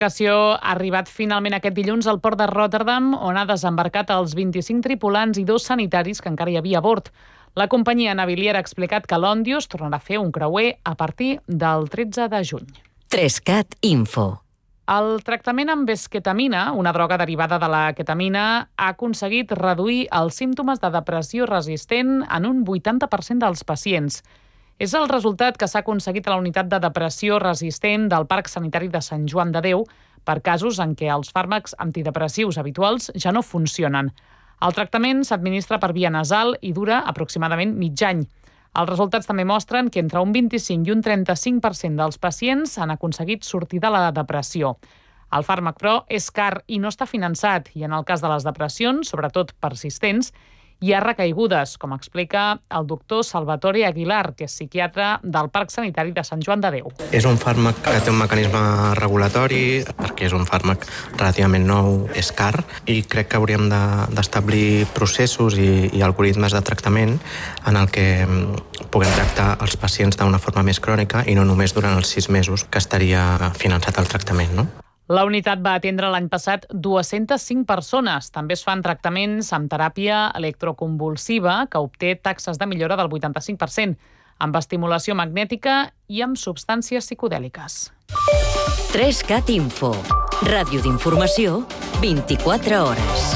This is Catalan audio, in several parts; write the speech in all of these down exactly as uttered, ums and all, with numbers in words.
L'embarcació ha arribat finalment aquest dilluns al port de Rotterdam, on ha desembarcat els vint-i-cinc tripulants i dos sanitaris que encara hi havia a bord. La companyia naviliera ha explicat que l'Òndius tornarà a fer un creuer a partir del tretze de juny. tres cat Info. El tractament amb esquetamina, una droga derivada de la ketamina, ha aconseguit reduir els símptomes de depressió resistent en un vuitanta per cent dels pacients. És el resultat que s'ha aconseguit a la unitat de depressió resistent del Parc Sanitari de Sant Joan de Déu per casos en què els fàrmacs antidepressius habituals ja no funcionen. El tractament s'administra per via nasal i dura aproximadament mig any. Els resultats també mostren que entre un vint-i-cinc i un trenta-cinc per cent dels pacients han aconseguit sortir de la depressió. El fàrmac, però, és car i no està finançat i en el cas de les depressions, sobretot persistents, hi ha recaigudes, com explica el doctor Salvatore Aguilar, que és psiquiatre del Parc Sanitari de Sant Joan de Déu. És un fàrmac que té un mecanisme regulatori, perquè és un fàrmac relativament nou, és car, i crec que hauríem d'establir processos i, i algoritmes de tractament en el que puguem tractar els pacients d'una forma més crònica i no només durant els sis mesos que estaria finançat el tractament, no? La unitat va atendre l'any passat dues-centes cinc persones. També es fan tractaments amb teràpia electroconvulsiva, que obté taxes de millora del vuitanta-cinc per cent, amb estimulació magnètica i amb substàncies psicodèliques. tres cat Info. Ràdio d'informació, vint-i-quatre hores.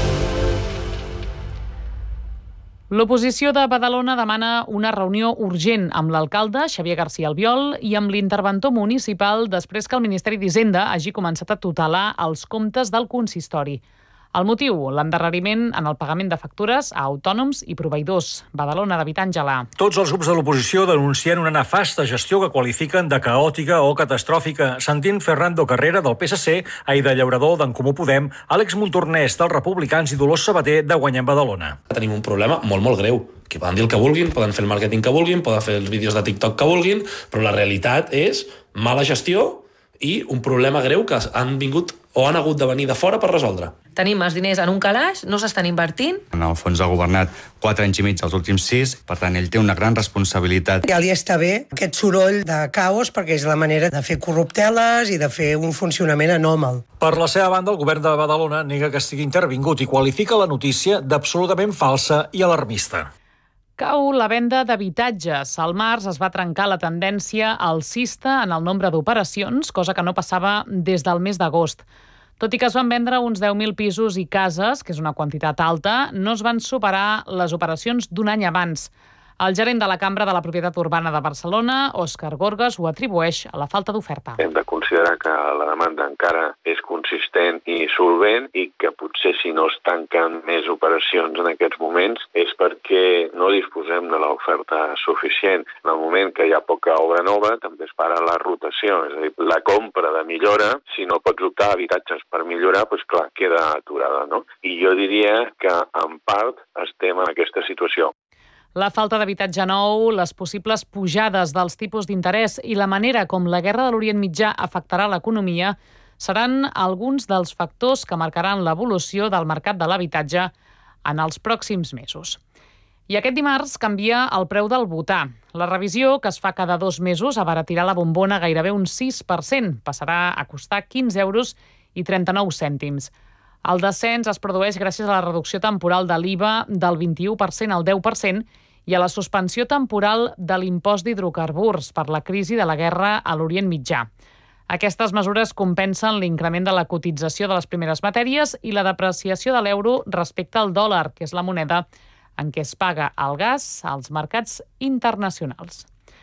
L'oposició de Badalona demana una reunió urgent amb l'alcalde, Xavier García Albiol, i amb l'interventor municipal després que el Ministeri d'Hisenda hagi començat a tutelar els comptes del consistori. El motiu, l'endarreriment en el pagament de factures a autònoms i proveïdors. Badalona, David Àngela. Tots els grups de l'oposició denuncien una nefasta gestió que qualifiquen de caòtica o catastròfica, sentint Fernando Carrera del P S C, Aida Llaurador d'en Comú Podem, Àlex Montornès dels Republicans i Dolors Sabater de Guanyem Badalona. Tenim un problema molt, molt greu, que poden dir el que vulguin, poden fer el màrqueting que vulguin, poden fer els vídeos de TikTok que vulguin, però la realitat és mala gestió i un problema greu que han vingut o han hagut de venir de fora per resoldre. Tenim els diners en un calaix, no s'estan invertint. En el fons ha governat quatre anys i mig dels últims sis, per tant, ell té una gran responsabilitat. Ja li està bé aquest soroll de caos perquè és la manera de fer corrupteles i de fer un funcionament anòmal. Per la seva banda, el govern de Badalona nega que estigui intervingut i qualifica la notícia d'absolutament falsa i alarmista. Cau la venda d'habitatges. Al març es va trencar la tendència alcista en el nombre d'operacions, cosa que no passava des del mes d'agost. Tot i que es van vendre uns deu mil pisos i cases, que és una quantitat alta, no es van superar les operacions d'un any abans. El gerent de la Cambra de la Propietat Urbana de Barcelona, Òscar Gorgas, ho atribueix a la falta d'oferta. Hem de considerar que la demanda encara és consistent i solvent i que potser si no es tanquen més operacions en aquests moments és perquè no disposem de l'oferta suficient. En el moment que hi ha poca obra nova també es para la rotació, és a dir, la compra de millora, si no pots optar a habitatges per millorar, doncs clar, queda aturada, no? I jo diria que en part estem en aquesta situació. La falta d'habitatge nou, les possibles pujades dels tipus d'interès i la manera com la guerra de l'Orient Mitjà afectarà l'economia seran alguns dels factors que marcaran l'evolució del mercat de l'habitatge en els pròxims mesos. I aquest dimarts canvia el preu del butà. La revisió, que es fa cada dos mesos, abaratirà la bombona gairebé un sis per cent. Passarà a costar quinze euros i trenta-nou cèntims. El descens es produeix gràcies a la reducció temporal de l'I V A del vint-i-u per cent al deu per cent i a la suspensió temporal de l'impost d'hidrocarburs per la crisi de la guerra a l'Orient Mitjà. Aquestes mesures compensen l'increment de la cotització de les primeres matèries i la depreciació de l'euro respecte al dòlar, que és la moneda en què es paga el gas als mercats internacionals.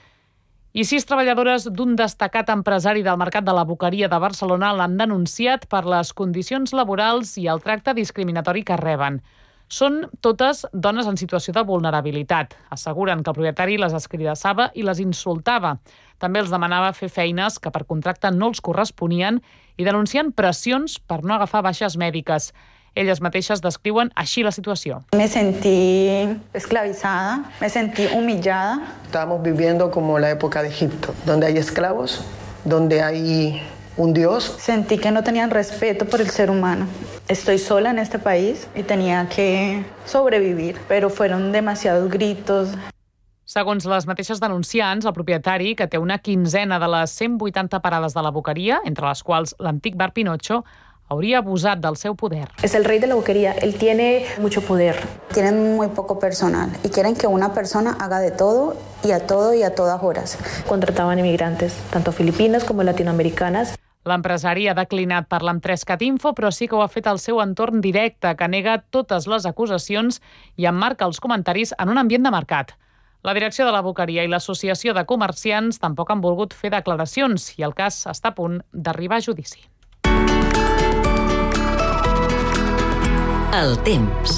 I sis treballadores d'un destacat empresari del mercat de la Boqueria de Barcelona l'han denunciat per les condicions laborals i el tracte discriminatori que reben. Són totes dones en situació de vulnerabilitat. Asseguren que el propietari les escridassava i les insultava. També els demanava fer feines que per contracte no els corresponien i denuncien pressions per no agafar baixes mèdiques. Elles mateixes descriuen així la situació. Me sentí esclavizada, me sentí humillada. Estábamos viviendo como la época de Egipto, donde hay esclavos, donde hay un Dios. Sentí que no tenían respeto por el ser humano. Estoy sola en este país y tenía que sobrevivir, pero fueron demasiados gritos. Segons les mateixes denunciants, el propietari, que té una quinzena de les cent vuitanta parades de la Boqueria, entre les quals l'antic bar Pinocho, hauria abusat del seu poder. Es el rey de la boquería, él tiene mucho poder. Tienen muy poco personal y quieren que una persona haga de todo y a todo y a todas horas. Contrataban inmigrantes, tanto filipinas como latinoamericanas. L'empresari ha declinat parlar amb Trescat Info, però sí que ho ha fet al seu entorn directe, que nega totes les acusacions i emmarca els comentaris en un ambient de mercat. La direcció de la Boqueria i l'Associació de Comerciants tampoc han volgut fer declaracions i el cas està a punt d'arribar a judici. El temps.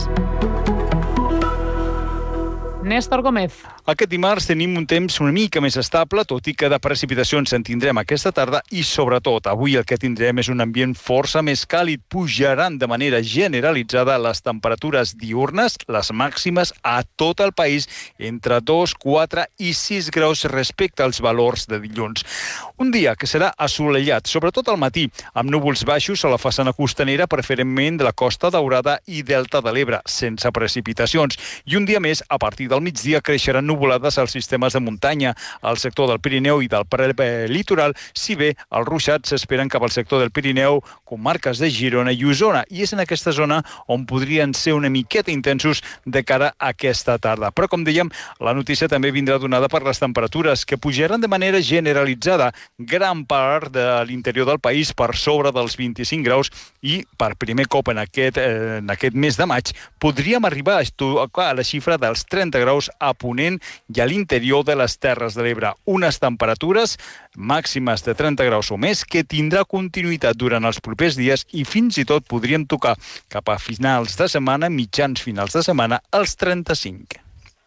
Néstor Gómez. Aquest dimarts tenim un temps una mica més estable, tot i que de precipitacions en tindrem aquesta tarda i, sobretot, avui el que tindrem és un ambient força més càlid. Pujaran de manera generalitzada les temperatures diürnes, les màximes a tot el país, entre dos, quatre i sis graus respecte als valors de dilluns. Un dia que serà assolellat, sobretot al matí, amb núvols baixos a la façana costanera, preferentment de la Costa Daurada i Delta de l'Ebre, sense precipitacions. I un dia més, a partir del migdia, creixeran nuvolades als sistemes de muntanya, al sector del Pirineu i del prelitoral, si bé els ruixats s'esperen cap al sector del Pirineu, comarques de Girona i Osona, i és en aquesta zona on podrien ser una miqueta intensos de cara a aquesta tarda. Però, com dèiem, la notícia també vindrà donada per les temperatures, que pujaran de manera generalitzada, gran part de l'interior del país per sobre dels vint-i-cinc graus, i per primer cop en aquest, eh, en aquest mes de maig podríem arribar a la xifra dels trenta graus a Ponent i a l'interior de les Terres de l'Ebre. Unes temperatures màximes de trenta graus o més que tindrà continuïtat durant els propers dies i fins i tot podríem tocar cap a finals de setmana, mitjans finals de setmana, els trenta-cinc.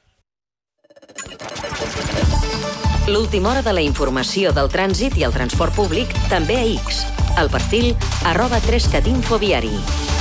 L'última hora de la informació del trànsit i el transport públic també a X. El perfil arroba trescat info viari.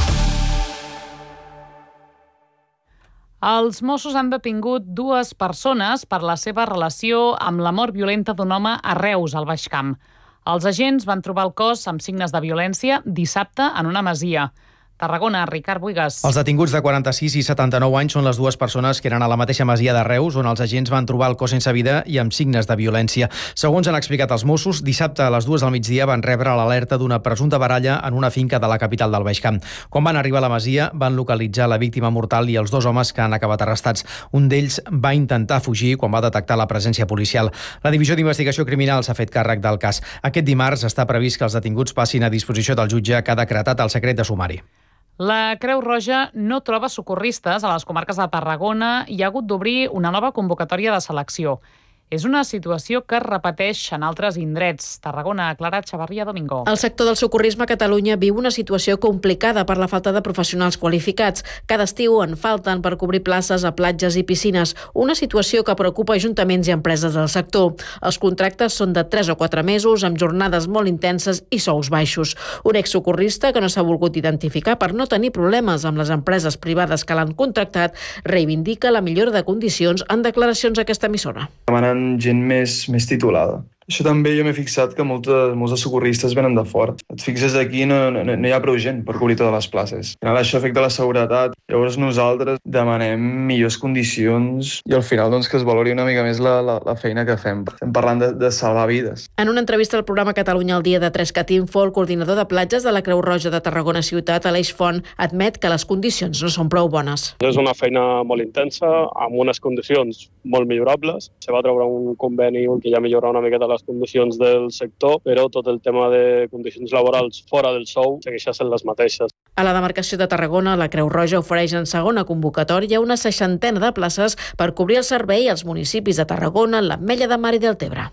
Els Mossos han detingut dues persones per la seva relació amb la mort violenta d'un home a Reus, al Baix Camp. Els agents van trobar el cos amb signes de violència dissabte en una masia. Tarragona, Ricard Buigas. Els detinguts de quaranta-sis i setanta-nou anys són les dues persones que eren a la mateixa masia de Reus, on els agents van trobar el cos sense vida i amb signes de violència. Segons han explicat els Mossos, dissabte a les dues del migdia van rebre l'alerta d'una presumpta baralla en una finca de la capital del Baix Camp. Quan van arribar a la masia, van localitzar la víctima mortal i els dos homes que han acabat arrestats. Un d'ells va intentar fugir quan va detectar la presència policial. La Divisió d'Investigació Criminal s'ha fet càrrec del cas. Aquest dimarts està previst que els detinguts passin a disposició del jutge que ha decretat el secret de sumari. La Creu Roja no troba socorristes a les comarques de Tarragona i ha hagut d'obrir una nova convocatòria de selecció. És una situació que es repeteix en altres indrets. Tarragona, Clara Chavarria Domingo. El sector del socorrisme a Catalunya viu una situació complicada per la falta de professionals qualificats. Cada estiu en falten per cobrir places a platges i piscines, una situació que preocupa ajuntaments i empreses del sector. Els contractes són de tres o quatre mesos, amb jornades molt intenses i sous baixos. Un exsocorrista que no s'ha volgut identificar per no tenir problemes amb les empreses privades que l'han contractat reivindica la millora de condicions en declaracions a aquesta emissora. Demanen gent més, més titulada. Això també jo m'he fixat que moltes, molts de socorristes venen de fora. Et fixes aquí, no, no, no hi ha prou gent per cobrir totes les places. Al final això afecta la seguretat. Llavors nosaltres demanem millors condicions i al final doncs, que es valori una mica més la, la, la feina que fem. Estem parlant de, de salvar vides. En una entrevista al programa Catalunya al dia de Trescat Info, el coordinador de platges de la Creu Roja de Tarragona Ciutat, Aleix Font, admet que les condicions no són prou bones. És una feina molt intensa, amb unes condicions molt millorables. Se va treure un conveni que ja millora una miqueta les condicions del sector, però tot el tema de condicions laborals fora del sou segueixen sent les mateixes. A la demarcació de Tarragona, la Creu Roja ofereix en segona convocatòria una seixantena de places per cobrir el servei als municipis de Tarragona, l'Ametlla de Mar i Deltebre.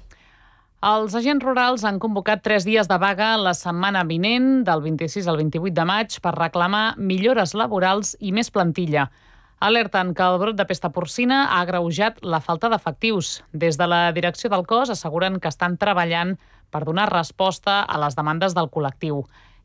Els agents rurals han convocat tres dies de vaga la setmana vinent, del vint-i-sis al vint-i-vuit de maig, per reclamar millores laborals i més plantilla. Alerten que el brot de pesta porcina ha agreujat la falta d'efectius. Des de la direcció del cos asseguren que estan treballant per donar resposta a les demandes del col·lectiu.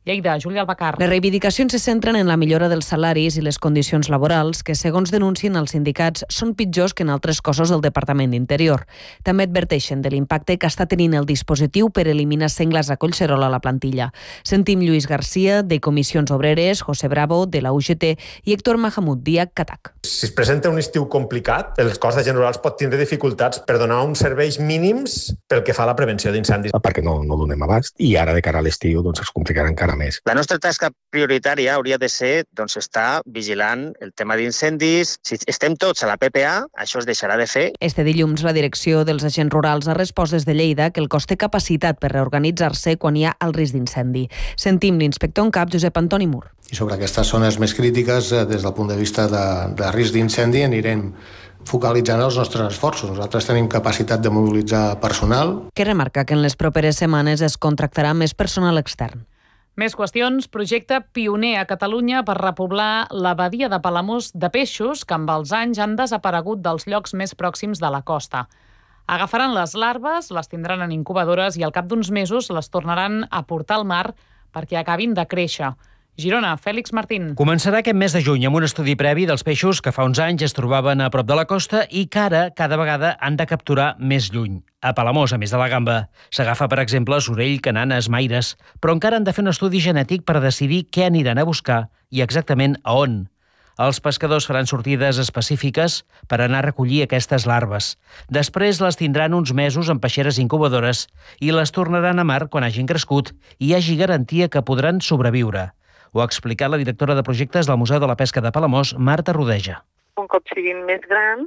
Lleida, Júlia Albacar. Les reivindicacions se centren en la millora dels salaris i les condicions laborals que, segons denuncien els sindicats, són pitjors que en altres cossos del Departament d'Interior. També adverteixen de l'impacte que està tenint el dispositiu per eliminar senglars a Collserola a la plantilla. Sentim Lluís Garcia, de Comissions Obreres, José Bravo, de la U G T, i Héctor Mahamud, Diac Catac. Si es presenta un estiu complicat, el cos d'agents rurals pot tindre dificultats per donar uns serveis mínims pel que fa a la prevenció d'incendis. Perquè no, no donem abast i ara de cara a l'estiu doncs, es complicarà encara més. La nostra tasca prioritària hauria de ser doncs, estar vigilant el tema d'incendis. Si estem tots a la P P A, això es deixarà de fer. Este dilluns, la direcció dels agents rurals ha respost des de Lleida que el cos té capacitat per reorganitzar-se quan hi ha el risc d'incendi. Sentim l'inspector en cap, Josep Antoni Mur. I sobre aquestes zones més crítiques, des del punt de vista de, de risc d'incendi, anirem focalitzant els nostres esforços. Nosaltres tenim capacitat de mobilitzar personal. Que remarca que en les properes setmanes es contractarà més personal extern. Més qüestions. Projecte pioner a Catalunya per repoblar la badia de Palamós de peixos que amb els anys han desaparegut dels llocs més pròxims de la costa. Agafaran les larves, les tindran en incubadores i al cap d'uns mesos les tornaran a portar al mar perquè acabin de créixer. Girona, Fèlix Martín. Començarà aquest mes de juny amb un estudi previ dels peixos que fa uns anys es trobaven a prop de la costa i que ara cada vegada han de capturar més lluny. A Palamós, a més de la gamba, s'agafa, per exemple, sorell, cananes, maires, però encara han de fer un estudi genètic per decidir què aniran a buscar i exactament a on. Els pescadors faran sortides específiques per anar a recollir aquestes larves. Després les tindran uns mesos en peixeres incubadores i les tornaran a mar quan hagin crescut i hi hagi garantia que podran sobreviure. Ho ha explicat la directora de projectes del Museu de la Pesca de Palamós, Marta Rodeja. Un cop siguin més grans,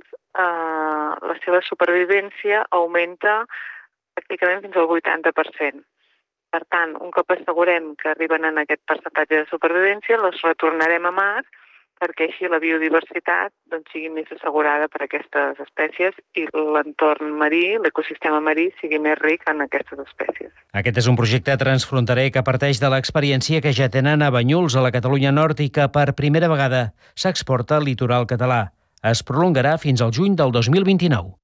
eh, la seva supervivència augmenta pràcticament fins al vuitanta per cent. Per tant, un cop assegurem que arriben en aquest percentatge de supervivència, les retornarem a mar perquè així la biodiversitat doncs, sigui més assegurada per aquestes espècies i l'entorn marí, l'ecosistema marí, sigui més ric en aquestes espècies. Aquest és un projecte transfronterer que parteix de l'experiència que ja tenen a Banyuls, a la Catalunya Nord, i que per primera vegada s'exporta al litoral català. Es prolongarà fins al juny del dos mil vint-i-nou.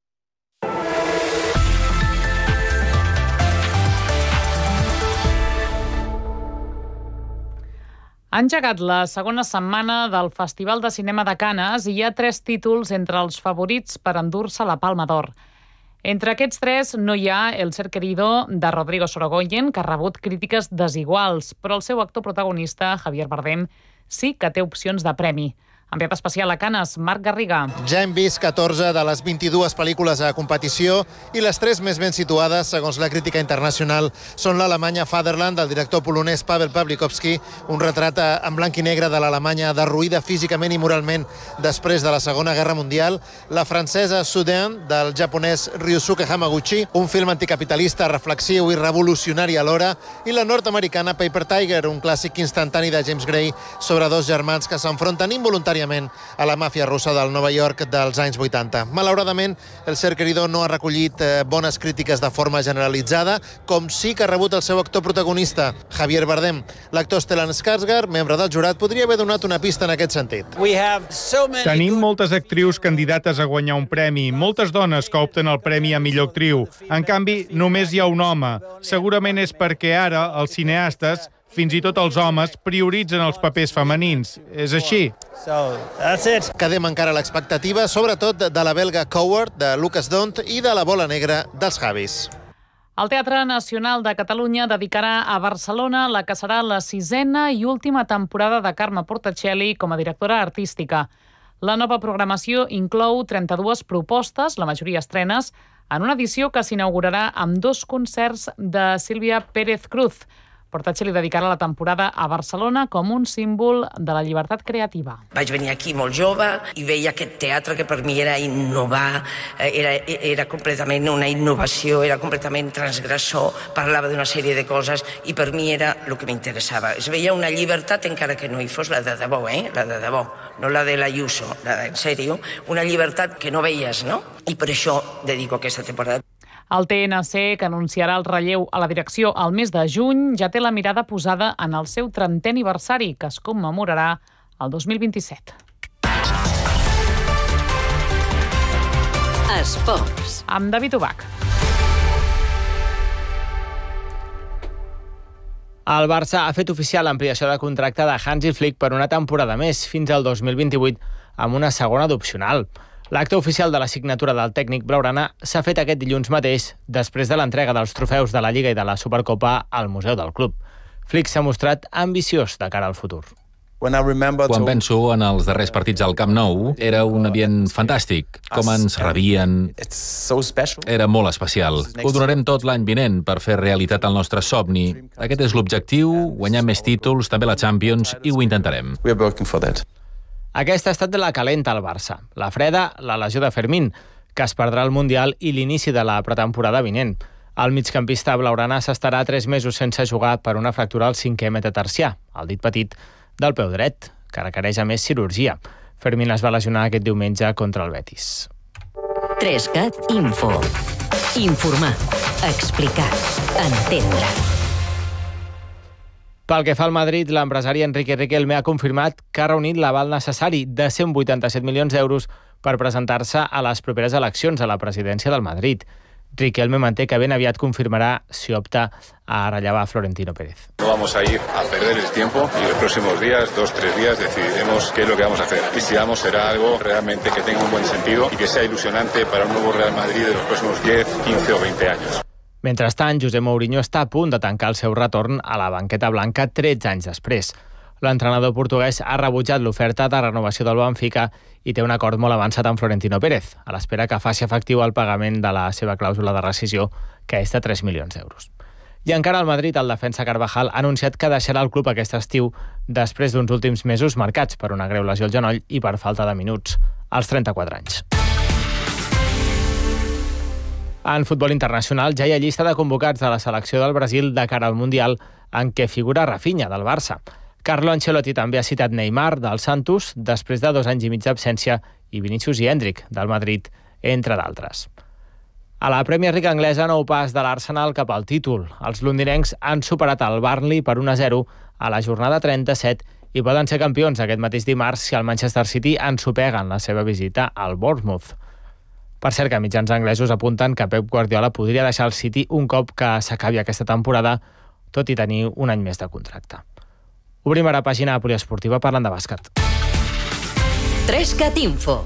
Ha engegat la segona setmana del Festival de Cinema de Canes i hi ha tres títols entre els favorits per endur-se la Palma d'Or. Entre aquests tres no hi ha El ser querido de Rodrigo Sorogoyen, que ha rebut crítiques desiguals, però el seu actor protagonista, Javier Bardem, sí que té opcions de premi. Enviat especial a Canes, Marc Garriga. Ja hem vist catorze de les vint-i-dues pel·lícules a competició i les tres més ben situades, segons la crítica internacional, són l'alemanya Fatherland, del director polonès Paweł Pawlikowski, un retrat en blanc i negre de l'Alemanya derruïda físicament i moralment després de la Segona Guerra Mundial, la francesa Soudain, del japonès Ryusuke Hamaguchi, un film anticapitalista, reflexiu i revolucionari alhora, i la nord-americana Paper Tiger, un clàssic instantani de James Gray sobre dos germans que s'enfronten involuntàriament a la màfia russa del Nova York dels anys vuitanta. Malauradament, El ser querido no ha recollit eh, bones crítiques de forma generalitzada, com sí que ha rebut el seu actor protagonista, Javier Bardem. L'actor Stellan Skarsgård, membre del jurat, podria haver donat una pista en aquest sentit. So many... Tenim moltes actrius candidates a guanyar un premi, moltes dones que opten el premi a millor actriu. En canvi, només hi ha un home. Segurament és perquè ara els cineastes, fins i tot els homes, prioritzen els papers femenins. És així. So, that's it. Quedem encara a l'expectativa, sobretot de la belga Coward, de Lucas Dont, i de la bola negra dels Javis. El Teatre Nacional de Catalunya dedicarà a Barcelona la que serà la sisena i última temporada de Carme Portacelli com a directora artística. La nova programació inclou trenta-dues propostes, la majoria estrenes, en una edició que s'inaugurarà amb dos concerts de Sílvia Pérez Cruz. Portacelli dedicarà la temporada a Barcelona com un símbol de la llibertat creativa. Vaig venir aquí molt jove i veia aquest teatre que per mi era innovar, era, era completament una innovació, era completament transgressor, parlava d'una sèrie de coses i per mi era el que m'interessava. Es veia una llibertat, encara que no hi fos la de debò, eh? la de debò, no la de l'Ayuso, la de, en sèrio, una llibertat que no veies, no? I per això dedico aquesta temporada. El T N C, que anunciarà el relleu a la direcció al mes de juny, ja té la mirada posada en el seu trentè aniversari, que es commemorarà el dos mil vint-i-set. Esports. Amb David Ubach. El Barça ha fet oficial l'ampliació de contracte de Hansi Flick per una temporada més, fins al dos mil vint-i-vuit, amb una segona d'opcional. L'acte oficial de la signatura del tècnic blaugrana s'ha fet aquest dilluns mateix, després de l'entrega dels trofeus de la Lliga i de la Supercopa al Museu del Club. Flick s'ha mostrat ambiciós de cara al futur. Quan penso en els darrers partits al Camp Nou, era un ambient fantàstic. Com ens rebien... Era molt especial. Ho donarem tot l'any vinent per fer realitat el nostre somni. Aquest és l'objectiu, guanyar més títols, també la Champions, i ho intentarem. Aquesta ha estat la calenta al Barça. La freda, la lesió de Fermín, que es perdrà el Mundial i l'inici de la pretemporada vinent. El migcampista blaugrana s'estarà tres mesos sense jugar per una fractura al cinquè metatarsià, el dit petit, del peu dret, que requereix a més cirurgia. Fermín es va lesionar aquest diumenge contra el Betis. trescat Info. Informar, explicar, entendre. Pel que fa al Madrid, l'empresari Enrique Riquelme ha confirmat que ha reunit l'aval necessari de cent vuitanta-set milions d'euros per presentar-se a les properes eleccions a la presidència del Madrid. Riquelme manté que ben aviat confirmarà si opta a rellevar a Florentino Pérez. No vamos a ir a perder el tiempo y los próximos días, dos, tres días, decidiremos qué es lo que vamos a hacer. Y si vamos, será algo realmente que tenga un buen sentido y que sea ilusionante para un nuevo Real Madrid de los próximos diez, quince o veinte años. Mentrestant, José Mourinho està a punt de tancar el seu retorn a la banqueta blanca tretze anys després. L'entrenador portuguès ha rebutjat l'oferta de renovació del Benfica i té un acord molt avançat amb Florentino Pérez, a l'espera que faci efectiu el pagament de la seva clàusula de rescisió, que és de tres milions d'euros. I encara al Madrid, el defensa Carvajal ha anunciat que deixarà el club aquest estiu després d'uns últims mesos marcats per una greu lesió al genoll i per falta de minuts, als trenta-quatre anys. En futbol internacional ja hi ha llista de convocats de la selecció del Brasil de cara al Mundial, en què figura Rafinha, del Barça. Carlo Ancelotti també ha citat Neymar, del Santos, després de dos anys i mig d'absència, i Vinícius i Hendrik, del Madrid, entre d'altres. A la Premier League anglesa, nou pas de l'Arsenal cap al títol. Els londinencs han superat el Burnley per un a zero a la jornada trenta-set i poden ser campions aquest mateix dimarts si el Manchester City ensopega en la seva visita al Bournemouth. Per cert, que mitjans anglesos apunten que Pep Guardiola podria deixar el City un cop que s'acabi aquesta temporada, tot i tenir un any més de contracte. Obrim ara pàgina poliesportiva parlant de bàsquet. trescat Info.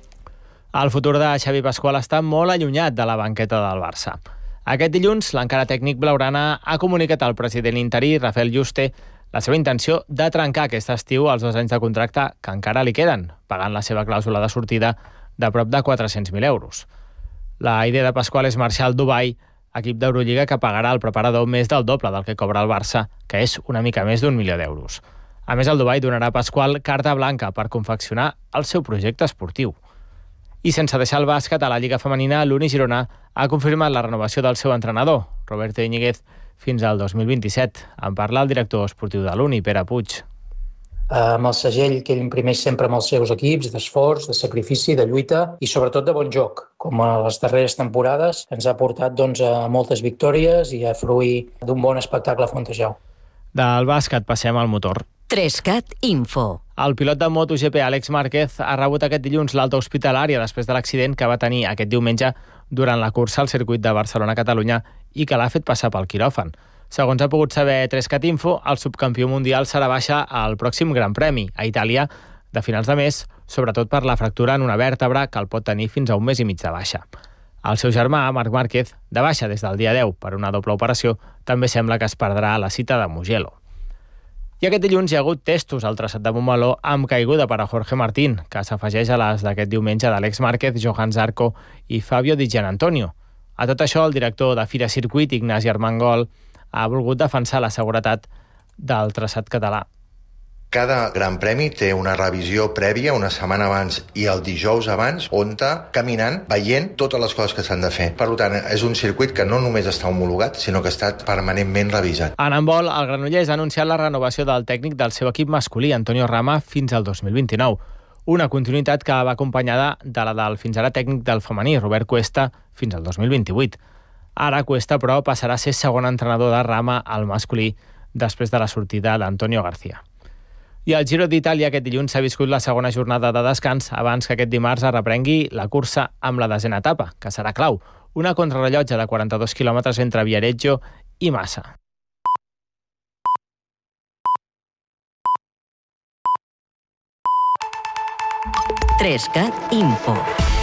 El futur de Xavi Pascual està molt allunyat de la banqueta del Barça. Aquest dilluns, l'encara tècnic blaugrana ha comunicat al president interí, Rafael Juste, la seva intenció de trencar aquest estiu els dos anys de contracte que encara li queden, pagant la seva clàusula de sortida de prop de quatre-cents mil euros. La idea de Pascual és marxar al Dubai, equip d'Eurolliga que pagarà al preparador més del doble del que cobra el Barça, que és una mica més d'un milió d'euros. A més, el Dubai donarà a Pascual carta blanca per confeccionar el seu projecte esportiu. I sense deixar el bàsquet, a la Lliga Femenina, l'Uni Girona ha confirmat la renovació del seu entrenador, Roberto Íñiguez, fins al dos mil vint-i-set. En parla el director esportiu de l'Uni, Pere Puig. Amb el segell que ell imprimeix sempre amb els seus equips, d'esforç, de sacrifici, de lluita i sobretot de bon joc. Com a les darreres temporades ens ha portat doncs, a moltes victòries i a fruir d'un bon espectacle a Fontejau. Del bàsquet passem al motor. trescat Info. El pilot de MotoGP, Àlex Márquez, ha rebut aquest dilluns l'alta hospitalària després de l'accident que va tenir aquest diumenge durant la cursa al circuit de Barcelona-Catalunya i que l'ha fet passar pel quiròfan. Segons ha pogut saber trescat Info, el subcampió mundial serà baixa al pròxim Gran Premi, a Itàlia, de finals de mes, sobretot per la fractura en una vèrtebra que el pot tenir fins a un mes i mig de baixa. El seu germà, Marc Márquez, de baixa des del dia deu per una doble operació, també sembla que es perdrà la cita de Mugello. I aquest dilluns hi ha hagut testos al traçat de Montmeló amb caiguda per a Jorge Martín, que s'afegeix a les d'aquest diumenge d'Àlex Márquez, Johan Zarco i Fabio Di Gianantonio. A tot això, el director de Fira Circuit, Ignasi Armengol, ha volgut defensar la seguretat del traçat català. Cada Gran Premi té una revisió prèvia una setmana abans i el dijous abans, on està caminant, veient totes les coses que s'han de fer. Per tant, és un circuit que no només està homologat, sinó que està permanentment revisat. En handbol, el Granollers ha anunciat la renovació del tècnic del seu equip masculí, Antonio Rama, fins al dos mil vint-i-nou. Una continuïtat que va acompanyada de la del fins ara tècnic del femení, Robert Cuesta, fins al dos mil vint-i-vuit. Ara Cuesta, però, passarà a ser segon entrenador de Rama al masculí després de la sortida d'Antonio García. I al Giro d'Itàlia aquest dilluns s'ha viscut la segona jornada de descans abans que aquest dimarts es reprengui la cursa amb la desena etapa, que serà clau, una contrarrellotge de quaranta-dos quilòmetres entre Viareggio i Massa. tres cat Info.